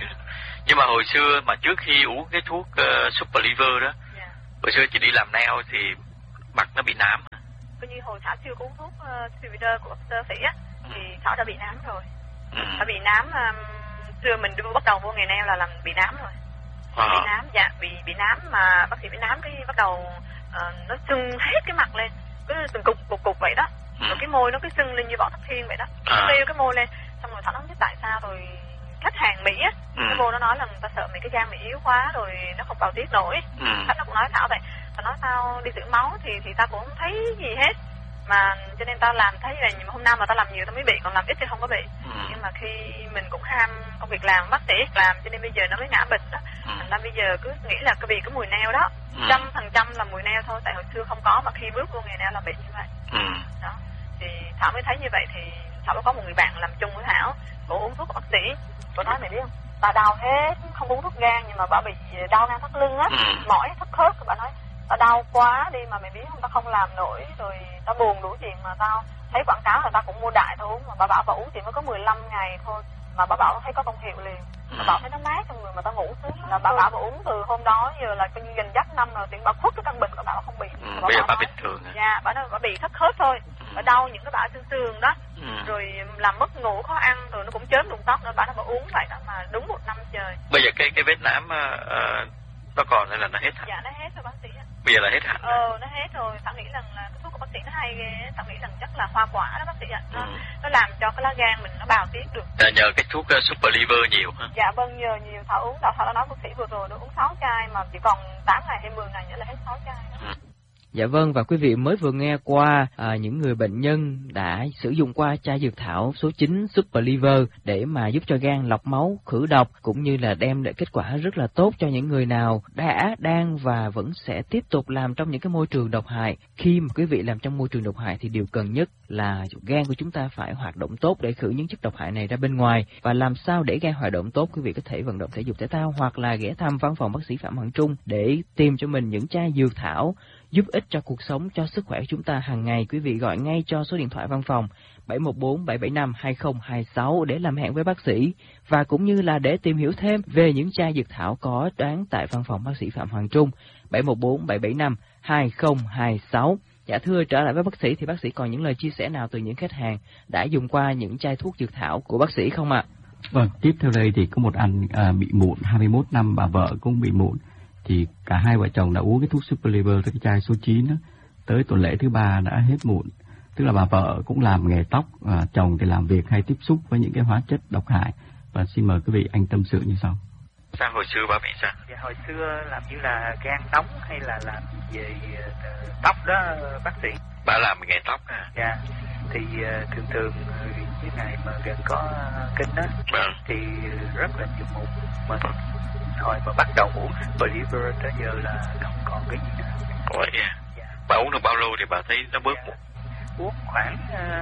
nhưng mà hồi xưa mà trước khi uống cái thuốc uh, Super Liver đó, yeah. hồi xưa chị đi làm nail thì mặt nó bị nám.
Coi như hồi Thảo chưa uống thuốc uh, Super của bác sĩ á, ừ. thì Thảo đã bị nám rồi. Ừ. Thảo bị nám, um, xưa mình đưa bắt đầu vô nghề nail là làm bị nám rồi. À. Bị nám, dạ, bị bị nám mà bác sĩ bị nám cái bắt đầu uh, nó sưng hết cái mặt lên, cứ từng cục cục cục vậy đó. Ừ. Rồi cái môi nó cứ sưng lên như vỏ thấp thiên vậy đó. À. Nó cái môi lên, xong rồi Thảo nói không biết tại sao rồi khách hàng Mỹ á, ừ. cái vô nó nói là người ta sợ mày cái da mày yếu quá rồi nó không bào tiết nổi. Ừ. Khách nó cũng nói Thảo vậy. Tao nói tao đi thử máu thì thì tao cũng không thấy gì hết. Mà cho nên tao làm thấy là hôm nào mà tao làm nhiều tao mới bị, còn làm ít thì không có bị. Ừ. Nhưng mà khi mình cũng ham công việc làm bác sĩ làm cho nên bây giờ nó mới ngã bệnh đó. Ừ. Thành ra bây giờ cứ nghĩ là cái vì cái mùi nail đó, trăm phần trăm là mùi nail thôi, tại hồi xưa không có mà khi bước vô nghề nail là bị như vậy. Ừ. Đó. Thì Thảo mới thấy như vậy thì Thảo có một người bạn làm chung với Thảo, cô uống thuốc của bác sĩ, cô nói mày biết không, bà đau hết, không uống thuốc gan nhưng mà bà bị đau ngang thắt lưng á, ừ. mỏi thắt khớp, bà nói tao đau quá đi mà mày biết không, tao không làm nổi rồi tao buồn đủ chuyện mà tao thấy quảng cáo là tao cũng mua đại tao uống, mà bà bảo bà uống thì mới có mười lăm ngày thôi mà bà bảo thấy có công hiệu liền, bà bảo thấy nó mát trong người mà tao ngủ sướng, là bà bảo bà uống từ hôm đó giờ là coi như gần dắt năm rồi, tiện bà khuất cái căn bệnh của bà không bị.
Ừ, bà bây giờ bà bình thường à?
Dạ, bà nói bà bị thắt khớp thôi, bà đau những cái bả xương xương đó, ừ. rồi làm mất ngủ khó ăn rồi nó cũng chớm rụng tóc nữa, bà nói bà uống vậy đó mà đúng một năm trời.
Bây giờ cái cái vết nám uh, nó còn hay là nó hết hẳn?
Dạ nó hết rồi bác sĩ ạ.
Bây giờ là hết hẳn?
Ờ nó hết rồi, tao nghĩ rằng là cái thuốc của bác sĩ nó hay ghê, tao nghĩ rằng chắc là hoa quả đó bác sĩ ạ. Nó, ừ. nó làm cho cái lá gan mình nó bào tiết được.
Dạ, nhờ cái thuốc uh, Super Liver nhiều hả?
Dạ vâng, nhờ nhiều. Thảo uống, Thảo đã nói bác sĩ vừa rồi được uống sáu chai mà chỉ còn tám ngày hay mười ngày nữa là hết sáu chai đó. Ừ.
Dạ vâng, và quý vị mới vừa nghe qua à, những người bệnh nhân đã sử dụng qua chai dược thảo số chín Super Liver để mà giúp cho gan lọc máu, khử độc cũng như là đem lại kết quả rất là tốt cho những người nào đã, đang và vẫn sẽ tiếp tục làm trong những cái môi trường độc hại. Khi mà quý vị làm trong môi trường độc hại thì điều cần nhất là gan của chúng ta phải hoạt động tốt để khử những chất độc hại này ra bên ngoài. Và làm sao để gan hoạt động tốt, quý vị có thể vận động thể dục thể thao hoặc là ghé thăm văn phòng bác sĩ Phạm Hoàng Trung để tìm cho mình những chai dược thảo giúp ích cho cuộc sống, cho sức khỏe của chúng ta hàng ngày. Quý vị gọi ngay cho số điện thoại văn phòng bảy một bốn bảy bảy năm hai không hai sáu để làm hẹn với bác sĩ và cũng như là để tìm hiểu thêm về những chai dược thảo có bán tại văn phòng bác sĩ Phạm Hoàng Trung bảy một bốn bảy bảy năm hai không hai sáu. Dạ thưa, trở lại với bác sĩ thì bác sĩ còn những lời chia sẻ nào từ những khách hàng đã dùng qua những chai thuốc dược thảo của bác sĩ không ạ?
Vâng, tiếp theo đây thì có một anh à, bị mụn hai mươi mốt năm, bà vợ cũng bị mụn. Thì cả hai vợ chồng đã uống cái thuốc Super Liver, cái chai số chín đó, tới tuần lễ thứ ba đã hết mụn. Tức là bà vợ cũng làm nghề tóc, à, chồng thì làm việc hay tiếp xúc với những cái hóa chất độc hại. Và xin mời quý vị anh tâm sự như sau.
Sao hồi xưa bà bị sao?
Dạ, hồi xưa làm như là gan nóng hay là làm về uh, tóc đó bác sĩ.
Bà làm nghề tóc à?
Dạ. Thì uh, thường thường những ngày mà gần có kinh đó, vâng. thì rất là nhiều mụn. Mà hồi mà bắt đầu uống Super Liver tới giờ là không còn cái gì nữa.
Ủa vậy à? Dạ. Bà uống được bao lâu thì bà thấy nó bớt mụn?
Dạ. Uống khoảng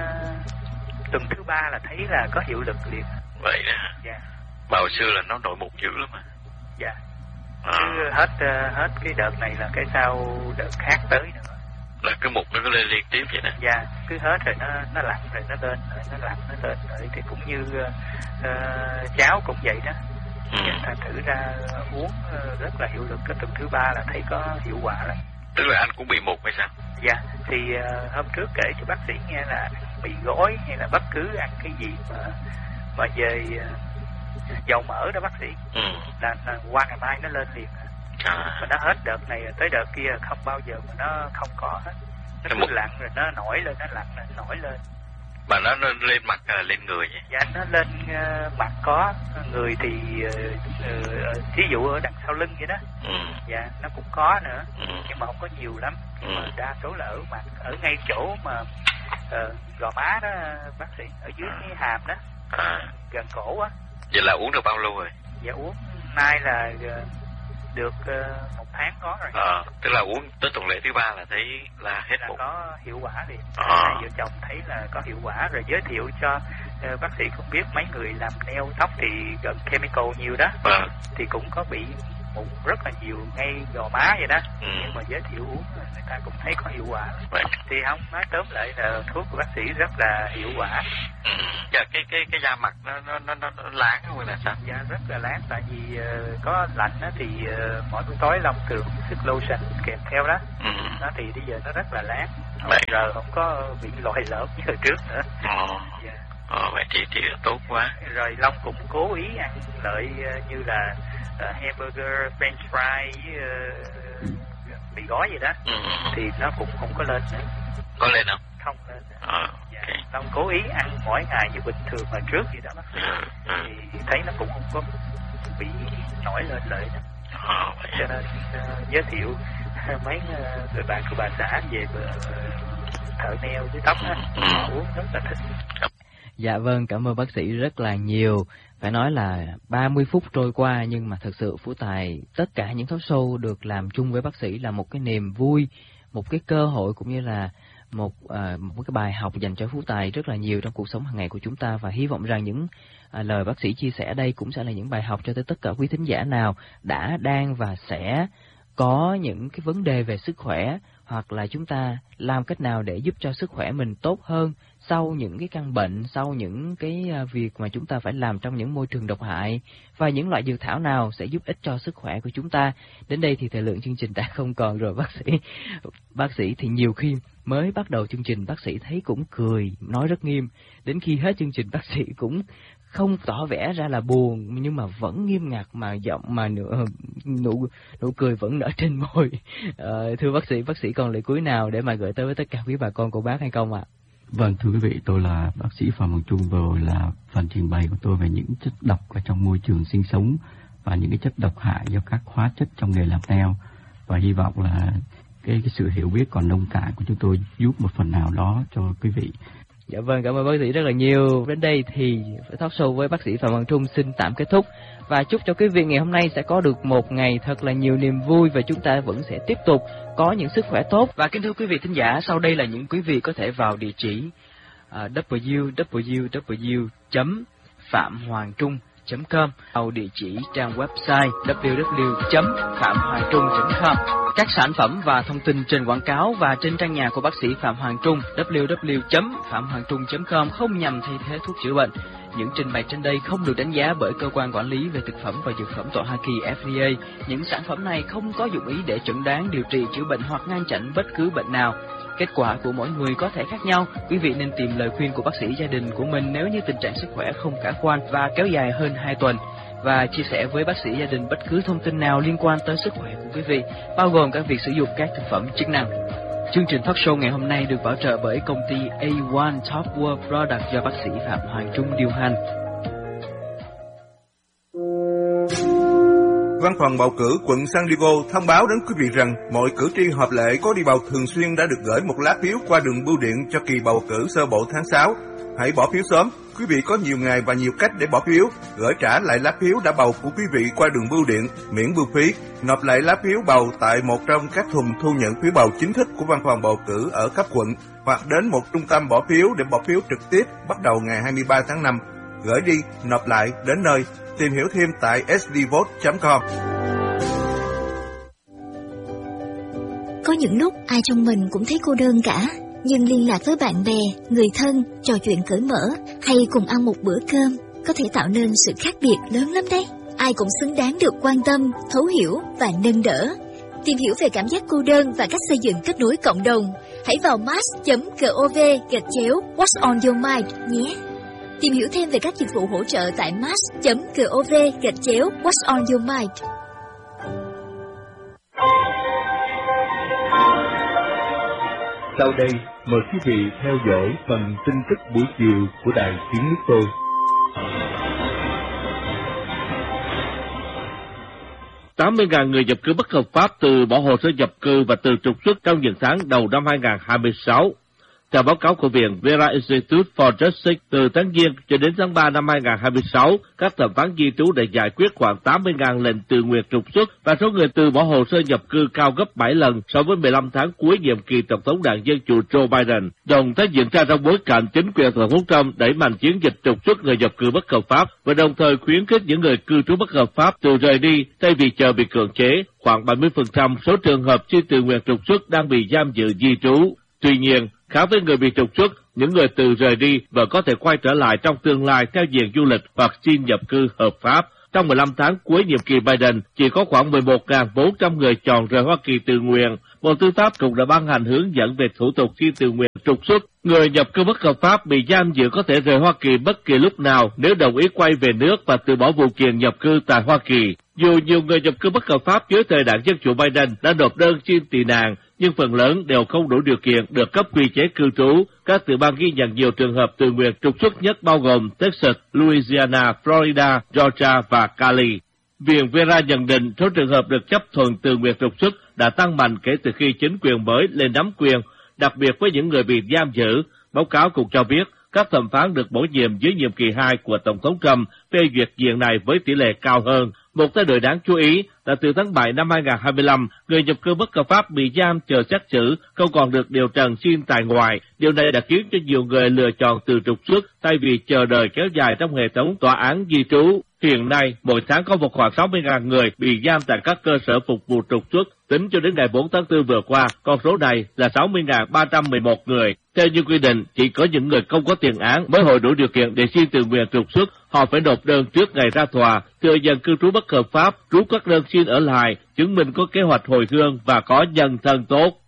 uh, tuần thứ ba là thấy là có hiệu lực liền.
Vậy đó hả? Dạ. Bà hồi xưa là nó nổi mụn dữ lắm mà.
Dạ. À. Cứ hết uh, hết cái đợt này là cái sau đợt khác tới nữa.
Là cái mụn nó cứ lên liên tiếp vậy nè.
Dạ, cứ hết rồi nó nó lặn rồi nó lên rồi nó lặn nó lên rồi thì cũng như uh, cháu cũng vậy đó. Ừ. Thành thử ra uống uh, rất là hiệu lực, cái tuần thứ ba là thấy có hiệu quả rồi.
Tức là anh cũng bị mụn hay sao?
Dạ, thì uh, hôm trước kể cho bác sĩ nghe là bị gối hay là bất cứ ăn cái gì mà mà về uh, dầu mỡ đó bác sĩ, ừ. là, là qua ngày mai nó lên liền. À. Mà nó hết đợt này tới đợt kia không bao giờ mà nó không có hết. Nó cứ lặn rồi nó nổi lên, nó lặn rồi nó nổi lên.
Mà nó lên mặt lên người vậy?
Dạ nó lên uh, mặt có, người thì uh, uh, thí dụ ở đằng sau lưng vậy đó. Ừ. Dạ nó cũng có nữa, ừ. nhưng mà không có nhiều lắm. Nhưng ừ. mà đa số là ở mặt, ở ngay chỗ mà uh, gò má đó bác sĩ, ở dưới cái hàm đó, à. gần cổ á.
Vậy là uống được bao lâu rồi?
Dạ uống nay là uh, được uh, một tháng có rồi.
Ờ, tức là uống tới tuần lễ thứ ba là thấy là hết
là
mụn.
Có hiệu quả liền.
Ờ.
Vợ chồng thấy là có hiệu quả rồi giới thiệu cho uh, bác sĩ cũng biết mấy người làm nail tóc thì gần chemical nhiều đó,
à.
thì cũng có bị mụn rất là nhiều ngay gò má vậy đó,
ừ.
nhưng mà giới thiệu uống người ta cũng thấy có hiệu quả.
Vậy.
Thì không, nói tóm lại là thuốc của bác sĩ rất là hiệu quả.
Ừ. Dạ, cái cái cái da mặt nó nó nó, nó láng không là sao?
Dạ rất là láng, tại vì uh, có lạnh đó thì uh, mỗi buổi tối Long thường sức lotion kèm theo đó,
ừ.
nó thì bây giờ nó rất là láng,
bây
giờ không có bị lòi lõm như hồi trước nữa.
Ồ.
Dạ.
Ồ, vậy thì thì tốt quá.
Rồi Long cũng cố ý ăn lợi uh, như là uh, hamburger, french fry với uh, mì gói gì đó,
ừ.
thì nó cũng không có lên nữa.
Có lên không?
Không lên.
Ờ,
dạ.
okay.
Long cố ý ăn mỗi ngày như bình thường mà trước vậy đó bác sĩ,
ừ. Ừ.
thì thấy nó cũng không có bị nổi lên lợi đó.
Ờ, vậy.
Cho nên uh, giới thiệu mấy uh, người bạn của bà xã về uh, thợ nail với tóc á,
ừ.
họ uống rất là thích.
Dạ vâng, cảm ơn bác sĩ rất là nhiều. Phải nói là ba mươi phút trôi qua nhưng mà thật sự Phú Tài, tất cả những talk show được làm chung với bác sĩ là một cái niềm vui, một cái cơ hội cũng như là một uh, một cái bài học dành cho Phú Tài rất là nhiều trong cuộc sống hàng ngày của chúng ta, và hy vọng rằng những uh, lời bác sĩ chia sẻ đây cũng sẽ là những bài học cho tới tất cả quý thính giả nào đã, đang và sẽ có những cái vấn đề về sức khỏe, hoặc là chúng ta làm cách nào để giúp cho sức khỏe mình tốt hơn sau những cái căn bệnh, sau những cái việc mà chúng ta phải làm trong những môi trường độc hại, và những loại dược thảo nào sẽ giúp ích cho sức khỏe của chúng ta. Đến đây thì thời lượng chương trình đã không còn rồi bác sĩ. Bác sĩ thì nhiều khi mới bắt đầu chương trình bác sĩ thấy cũng cười, nói rất nghiêm. Đến khi hết chương trình bác sĩ cũng không tỏ vẻ ra là buồn, nhưng mà vẫn nghiêm ngặt, mà giọng mà nụ nụ, nụ cười vẫn nở trên môi. Ờ, thưa bác sĩ, bác sĩ còn lời cuối nào để mà gửi tới với tất cả quý bà con cô bác hay không ạ?
Vâng, thưa quý vị, tôi là bác sĩ Phạm Hoàng Trung, vừa rồi là phần trình bày của tôi về những chất độc ở trong môi trường sinh sống và những cái chất độc hại do các hóa chất trong nghề làm nail, và hy vọng là cái, cái sự hiểu biết còn nông cạn của chúng tôi giúp một phần nào đó cho quý vị.
Dạ vâng, cảm ơn bác sĩ rất là nhiều. Đến đây thì talk show với bác sĩ Phạm Hoàng Trung xin tạm kết thúc, và chúc cho quý vị ngày hôm nay sẽ có được một ngày thật là nhiều niềm vui, và chúng ta vẫn sẽ tiếp tục có những sức khỏe tốt. Và kính thưa quý vị thính giả, sau đây là những quý vị có thể vào địa chỉ uh, w w w chấm phạm hoàng trung chấm com, vào địa chỉ trang website w w w chấm phạm hoàng trung chấm com. Các sản phẩm và thông tin trên quảng cáo và trên trang nhà của bác sĩ Phạm Hoàng Trung w w w chấm phạm hoàng trung chấm com không nhằm thay thế thuốc chữa bệnh. Những trình bày trên đây không được đánh giá bởi cơ quan quản lý về thực phẩm và dược phẩm tại Hoa Kỳ F D A. Những sản phẩm này không có dụng ý để chẩn đoán, điều trị, chữa bệnh hoặc ngăn chặn bất cứ bệnh nào. Kết quả của mỗi người có thể khác nhau. Quý vị nên tìm lời khuyên của bác sĩ gia đình của mình nếu như tình trạng sức khỏe không khả quan và kéo dài hơn hai tuần. Và chia sẻ với bác sĩ gia đình bất cứ thông tin nào liên quan tới sức khỏe của quý vị, bao gồm các việc sử dụng các thực phẩm chức năng. Chương trình talk show ngày hôm nay được bảo trợ bởi công ty A một Top World Product do bác sĩ Phạm Hoàng Trung điều hành.
Văn phòng bầu cử quận San Diego thông báo đến quý vị rằng mọi cử tri hợp lệ có đi bầu thường xuyên đã được gửi một lá phiếu qua đường bưu điện cho kỳ bầu cử sơ bộ tháng sáu. Hãy bỏ phiếu sớm. Quý vị có nhiều ngày và nhiều cách để bỏ phiếu. Gửi trả lại lá phiếu đã bầu của quý vị qua đường bưu điện miễn bưu phí. Nộp lại lá phiếu bầu tại một trong các thùng thu nhận phiếu bầu chính thức của văn phòng bầu cử ở cấp quận, hoặc đến một trung tâm bỏ phiếu để bỏ phiếu trực tiếp bắt đầu ngày hai mươi ba tháng năm. Gửi đi, nộp lại, đến nơi. Tìm hiểu thêm tại s d vote chấm com.
Có những lúc ai trong mình cũng thấy cô đơn cả, nhưng liên lạc với bạn bè, người thân, trò chuyện cởi mở hay cùng ăn một bữa cơm có thể tạo nên sự khác biệt lớn lắm đấy. Ai cũng xứng đáng được quan tâm, thấu hiểu và nâng đỡ. Tìm hiểu về cảm giác cô đơn và cách xây dựng kết nối cộng đồng, hãy vào mass chấm gov gạch chéo What's on your mind nhé. Tìm hiểu thêm về các dịch vụ hỗ trợ tại mass chấm gov gạch chéo What's on your mind.
Sau đây, mời quý vị theo dõi phần tin tức buổi chiều của Đài Tiếng Nước Tôi.
tám mươi nghìn người nhập cư bất hợp pháp từ bỏ hồ sơ nhập cư và từ trục xuất trong những tháng đầu năm hai không hai sáu. Theo báo cáo của Viện Vera Institute for Justice, từ tháng Giêng cho đến tháng ba năm hai nghìn không trăm hai mươi sáu, các thẩm phán di trú đã giải quyết khoảng tám mươi nghìn lệnh tự nguyện trục xuất và số người từ bỏ hồ sơ nhập cư cao gấp bảy lần so với mười lăm tháng cuối nhiệm kỳ Tổng thống đảng Dân Chủ Joe Biden. Động thái diễn ra trong bối cảnh chính quyền Tổng thống Trump đẩy mạnh chiến dịch trục xuất người nhập cư bất hợp pháp và đồng thời khuyến khích những người cư trú bất hợp pháp tự rời đi thay vì chờ bị cưỡng chế. Khoảng bảy mươi phần trăm số trường hợp xin tự nguyện trục xuất đang bị giam giữ di trú. Tuy nhiên, khác với người bị trục xuất, những người từ rời đi và có thể quay trở lại trong tương lai theo diện du lịch hoặc xin nhập cư hợp pháp. Trong mười lăm tháng cuối nhiệm kỳ Biden, chỉ có khoảng mười một nghìn bốn trăm người chọn rời Hoa Kỳ tự nguyện. Bộ Tư pháp cũng đã ban hành hướng dẫn về thủ tục xin tự nguyện trục xuất. Người nhập cư bất hợp pháp bị giam giữ có thể rời Hoa Kỳ bất kỳ lúc nào nếu đồng ý quay về nước và từ bỏ vụ kiện nhập cư tại Hoa Kỳ. Dù nhiều người nhập cư bất hợp pháp dưới thời đảng Dân Chủ Biden đã nộp đơn xin tị nạn, nhưng phần lớn đều không đủ điều kiện được cấp quy chế cư trú. Các tiểu bang ghi nhận nhiều trường hợp tự nguyện trục xuất nhất bao gồm Texas, Louisiana, Florida, Georgia và Cali. Viện Vera nhận định số trường hợp được chấp thuận tự nguyện trục xuất đã tăng mạnh kể từ khi chính quyền mới lên nắm quyền, đặc biệt với những người bị giam giữ. Báo cáo cũng cho biết các thẩm phán được bổ nhiệm dưới nhiệm kỳ hai của Tổng thống Trump phê duyệt diện này với tỷ lệ cao hơn. Một thay đổi đáng chú ý là từ tháng bảy năm hai nghìn không trăm hai mươi lăm, người nhập cư bất hợp pháp bị giam chờ xét xử không còn được điều trần xin tại ngoại. Điều này đã khiến cho nhiều người lựa chọn từ trục xuất thay vì chờ đợi kéo dài trong hệ thống tòa án di trú. Hiện nay, mỗi tháng có một khoảng sáu mươi nghìn người bị giam tại các cơ sở phục vụ trục xuất. Tính cho đến ngày bốn tháng tư vừa qua, con số này là sáu mươi nghìn ba trăm mười một người. Theo như quy định, chỉ có những người không có tiền án mới hội đủ điều kiện để xin tự nguyện trục xuất. Họ phải nộp đơn trước ngày ra tòa, thừa nhận cư trú bất hợp pháp, rút các đơn xin ở lại, chứng minh có kế hoạch hồi hương và có nhân thân tốt.